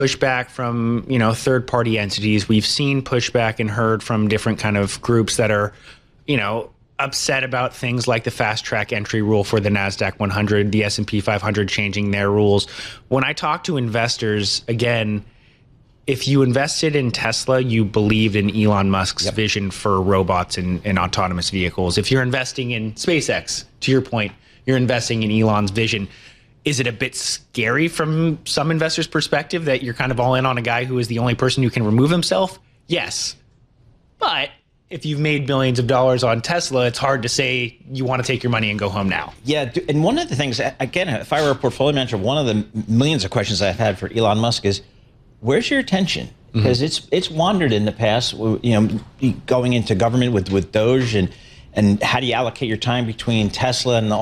pushback from, third-party entities. We've seen pushback and heard from different kind of groups that are, upset about things like the fast track entry rule for the NASDAQ 100, the S&P 500 changing their rules. When I talk to investors, again, if you invested in Tesla, you believed in Elon Musk's vision for robots and autonomous vehicles. If you're investing in SpaceX, to your point, you're investing in Elon's vision. Is it a bit scary from some investors' perspective that you're kind of all in on a guy who is the only person who can remove himself? Yes. But if you've made billions of dollars on Tesla, it's hard to say you want to take your money and go home now. Yeah, and one of the things, again, if I were a portfolio manager, one of the millions of questions I've had for Elon Musk is, where's your attention? Because it's wandered in the past, going into government with Doge, and how do you allocate your time between Tesla and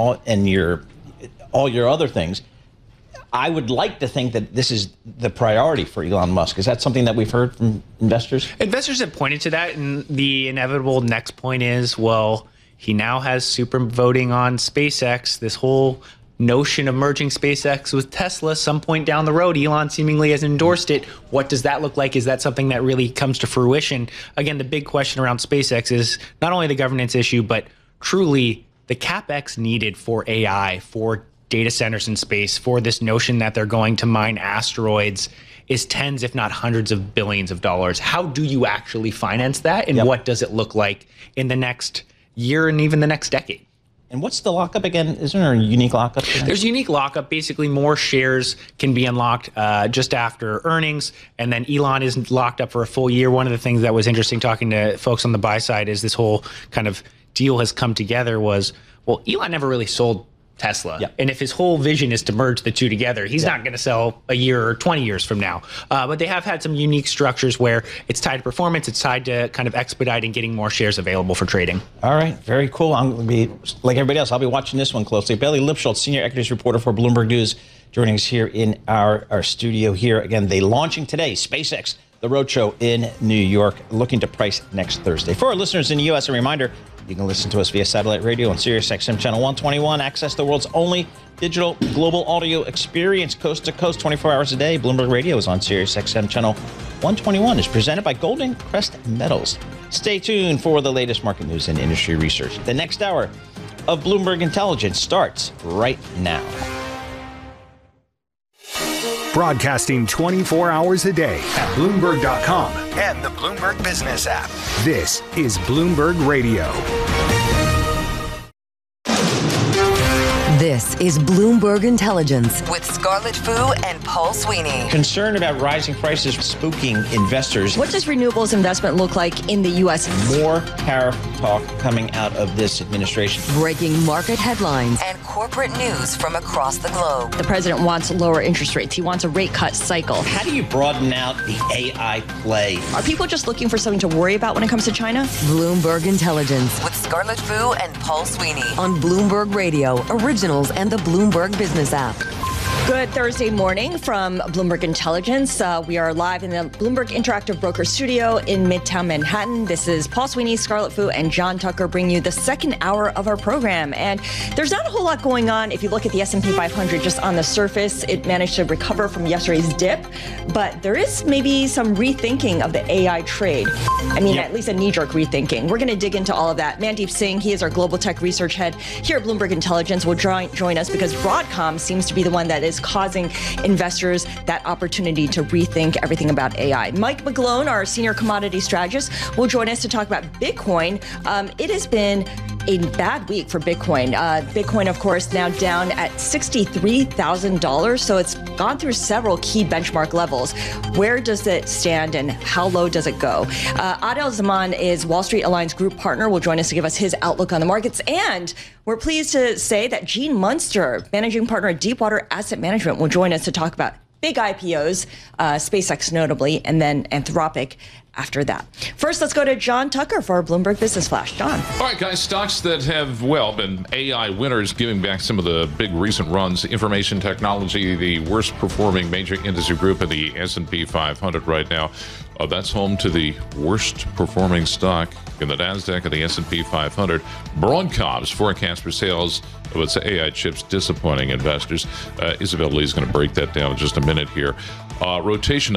all your other things? I would like to think that this is the priority for Elon Musk. Is that something that we've heard from investors? Investors have pointed to that, and the inevitable next point is, well, he now has super voting on SpaceX. This whole notion of merging SpaceX with Tesla some point down the road, Elon seemingly has endorsed it. What does that look like? Is that something that really comes to fruition? Again, the big question around SpaceX is not only the governance issue, but truly the CapEx needed for AI, for data centers in space, for this notion that they're going to mine asteroids is tens, if not hundreds of billions of dollars. How do you actually finance that? And what does it look like in the next year and even the next decade? And what's the lockup again? Isn't there a unique lockup? There's a unique lockup. Basically, more shares can be unlocked just after earnings. And then Elon is locked up for a full year. One of the things that was interesting talking to folks on the buy side is this whole kind of deal has come together was, well, Elon never really sold Tesla. And if his whole vision is to merge the two together, he's not going to sell a year or 20 years from now. But they have had some unique structures where it's tied to performance. It's tied to kind of expediting getting more shares available for trading. All right. Very cool. I'm going to be, like everybody else, I'll be watching this one closely. Bailey Lipschultz, senior equities reporter for Bloomberg News, joining us here in our studio here. Again, they launching today, SpaceX, the roadshow in New York, looking to price next Thursday. For our listeners in the U.S., a reminder, you can listen to us via satellite radio on SiriusXM channel 121. Access the world's only digital global audio experience coast to coast 24 hours a day. Bloomberg Radio is on SiriusXM channel 121. It's presented by Golden Crest Metals. Stay tuned for the latest market news and industry research. The next hour of Bloomberg Intelligence starts right now. Broadcasting 24 hours a day at Bloomberg.com and the Bloomberg Business app. This is Bloomberg Radio. This is Bloomberg Intelligence with Scarlett Fu and Paul Sweeney. Concern about rising prices spooking investors. What does renewables investment look like in the U.S.? More tariff talk coming out of this administration. Breaking market headlines and corporate news from across the globe. The president wants lower interest rates. He wants a rate cut cycle. How do you broaden out the AI play? Are people just looking for something to worry about when it comes to China? Bloomberg Intelligence with Scarlett Fu and Paul Sweeney on Bloomberg Radio, Originals and the Bloomberg Business app. Good Thursday morning from Bloomberg Intelligence. We are live in the Bloomberg Interactive Broker Studio in Midtown Manhattan. This is Paul Sweeney, Scarlett Fu, and John Tucker bringing you the second hour of our program. And there's not a whole lot going on. If you look at the S&P 500 just on the surface, it managed to recover from yesterday's dip. But there is maybe some rethinking of the AI trade. I mean, at least a knee-jerk rethinking. We're going to dig into all of that. Mandeep Singh, he is our global tech research head here at Bloomberg Intelligence, will join us because Broadcom seems to be the one that is causing investors that opportunity to rethink everything about AI. Mike McGlone, our senior commodity strategist, will join us to talk about Bitcoin. It has been a bad week for Bitcoin. Bitcoin, of course, now down at $63,000. So it's gone through several key benchmark levels. Where does it stand and how low does it go? Adel Zaman is Wall Street Alliance Group partner, will join us to give us his outlook on the markets. And we're pleased to say that Gene Munster, managing partner at Deepwater Asset Management, will join us to talk about big IPOs, SpaceX notably, and then Anthropic after that. First, let's go to John Tucker for our Bloomberg Business Flash. John. All right, guys, stocks that have, been AI winners, giving back some of the big recent runs. Information technology, the worst performing major industry group in the S&P 500 right now. That's home to the worst performing stock in the NASDAQ and the S&P 500. Broadcom's forecast for sales of its AI chips disappointing investors. Isabel Lee is going to break that down in just a minute here. Rotation